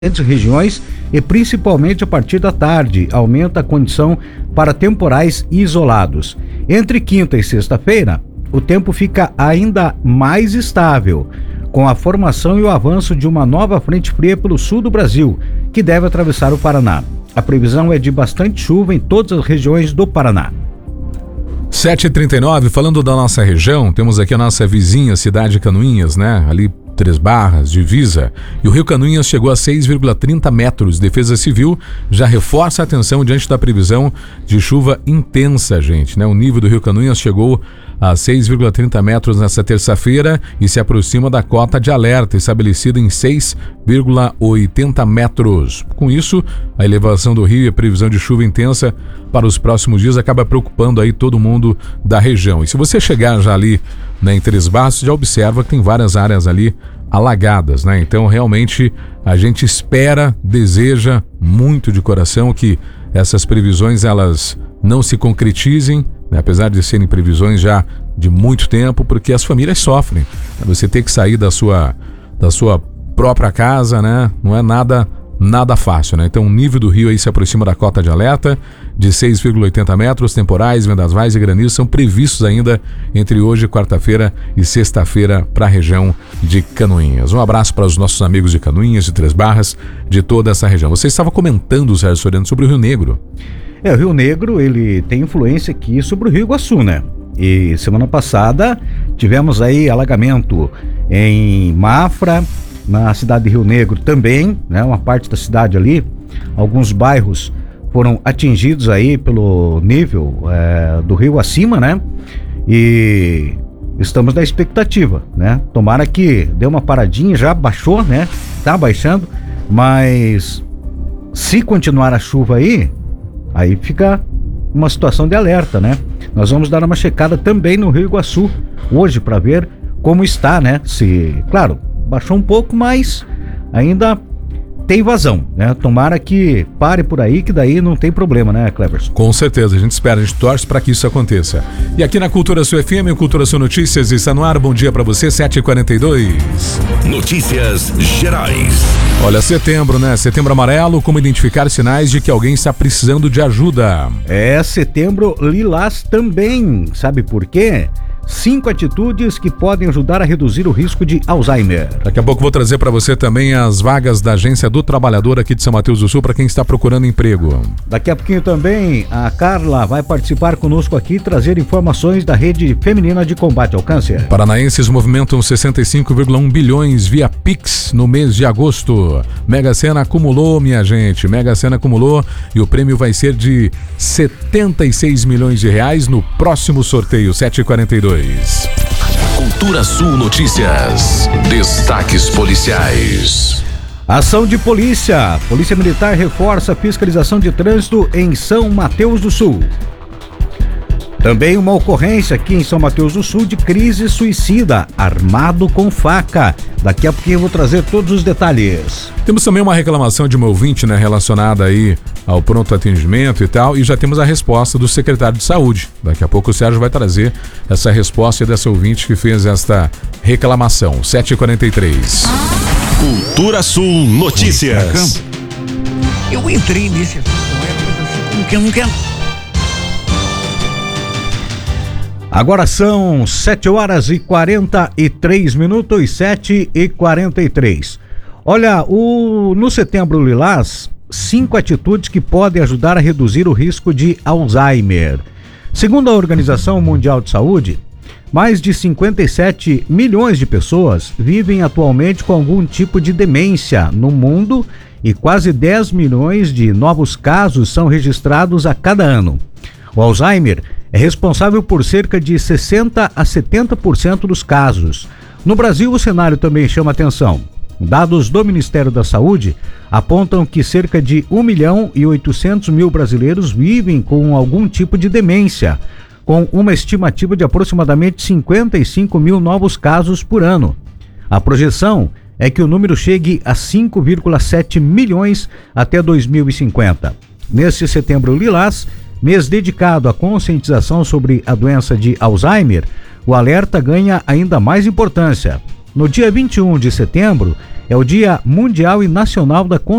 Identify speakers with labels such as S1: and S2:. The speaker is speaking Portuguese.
S1: Entre regiões e principalmente a partir da tarde, aumenta a condição para temporais isolados. Entre quinta e sexta-feira, o tempo fica ainda mais estável, com a formação e o avanço de uma nova frente fria pelo sul do Brasil, que deve atravessar o Paraná. A previsão é de bastante chuva em todas as regiões do Paraná.
S2: 7h39, falando da nossa região, temos aqui a nossa vizinha cidade de Canoinhas, né? Ali Três Barras, divisa, e o Rio Canoinhas chegou a 6,30 metros. Defesa Civil já reforça a atenção diante da previsão de chuva intensa, gente, né? O nível do Rio Canoinhas chegou a 6,30 metros nesta terça-feira e se aproxima da cota de alerta estabelecida em 6,80 metros. Com isso, a elevação do rio e a previsão de chuva intensa para os próximos dias acaba preocupando aí todo mundo da região. E se você chegar já ali, né, em Três Barras, já observa que tem várias áreas ali alagadas, né? Então, realmente, a gente espera, deseja muito de coração que essas previsões elas não se concretizem, né? Apesar de serem previsões já de muito tempo, porque as famílias sofrem. Você ter que sair da sua própria casa, né? Não é nada fácil, né? Então o nível do rio aí se aproxima da cota de alerta de 6,80 metros. Temporais, vendavais e granizo são previstos ainda entre hoje, quarta-feira e sexta-feira para a região de Canoinhas. Um abraço para os nossos amigos de Canoinhas, de Três Barras, de toda essa região. Você estava comentando, Sérgio Soriano, sobre o Rio Negro.
S1: O Rio Negro, ele tem influência aqui sobre o Rio Iguaçu, né? E semana passada tivemos aí alagamento em Mafra, na cidade de Rio Negro também, né? Uma parte da cidade ali, alguns bairros foram atingidos aí pelo nível do rio acima, né? E estamos na expectativa, né? Tomara que dê uma paradinha, já baixou, né? Tá baixando, mas se continuar a chuva aí fica uma situação de alerta, né? Nós vamos dar uma checada também no Rio Iguaçu hoje para ver como está, né? Se, claro, baixou um pouco, mas ainda tem vazão, né? Tomara que pare por aí, que daí não tem problema, né, Cleverson?
S2: Com certeza, a gente espera, a gente torce para que isso aconteça. E aqui na Cultura Sul FM, o Cultura Sul Notícias está no ar. Bom dia para você, 7h42.
S3: Notícias gerais.
S2: Olha, setembro, né? Setembro amarelo, como identificar sinais de que alguém está precisando de ajuda?
S1: Setembro lilás também, sabe por quê? 5 atitudes que podem ajudar a reduzir o risco de Alzheimer.
S2: Daqui a pouco vou trazer para você também as vagas da Agência do Trabalhador aqui de São Mateus do Sul para quem está procurando emprego.
S1: Daqui a pouquinho também a Carla vai participar conosco aqui e trazer informações da Rede Feminina de Combate ao Câncer.
S2: Paranaenses movimentam 65,1 bilhões via Pix no mês de agosto. Mega Sena acumulou, minha gente. Mega Sena acumulou e o prêmio vai ser de 76 milhões de reais no próximo sorteio, 7h42.
S3: Cultura Sul Notícias. Destaques policiais.
S1: Ação de polícia. Polícia Militar reforça a fiscalização de trânsito em São Mateus do Sul. Também uma ocorrência aqui em São Mateus do Sul de crise suicida, armado com faca. Daqui a pouquinho eu vou trazer todos os detalhes.
S2: Temos também uma reclamação de uma ouvinte, né, relacionada aí ao pronto atendimento e tal, e já temos a resposta do secretário de saúde. Daqui a pouco o Sérgio vai trazer essa resposta dessa ouvinte que fez esta reclamação. 7h43.
S3: Cultura Sul Notícias.
S4: Eu entrei nesse assunto como que eu não quero.
S1: Agora são 7h43, 7h43. Olha, no Setembro Lilás, 5 atitudes que podem ajudar a reduzir o risco de Alzheimer. Segundo a Organização Mundial de Saúde, mais de 57 milhões de pessoas vivem atualmente com algum tipo de demência no mundo e quase 10 milhões de novos casos são registrados a cada ano. O Alzheimer é responsável por cerca de 60% a 70% dos casos. No Brasil, o cenário também chama atenção. Dados do Ministério da Saúde apontam que cerca de 1.800.000 brasileiros vivem com algum tipo de demência, com uma estimativa de aproximadamente 55 mil novos casos por ano. A projeção é que o número chegue a 5,7 milhões até 2050. Neste Setembro Lilás, mês dedicado à conscientização sobre a doença de Alzheimer, o alerta ganha ainda mais importância. No dia 21 de setembro, É o Dia Mundial e Nacional da